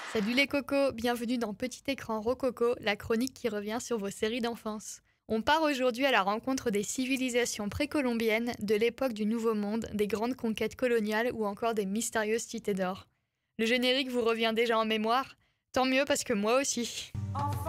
Salut les cocos, bienvenue dans Petit Écran Rococo, la chronique qui revient sur vos séries d'enfance. On part aujourd'hui à la rencontre des civilisations précolombiennes, de l'époque du Nouveau Monde, des grandes conquêtes coloniales ou encore des mystérieuses cités d'or. Le générique vous revient déjà en mémoire? Tant mieux parce que moi aussi.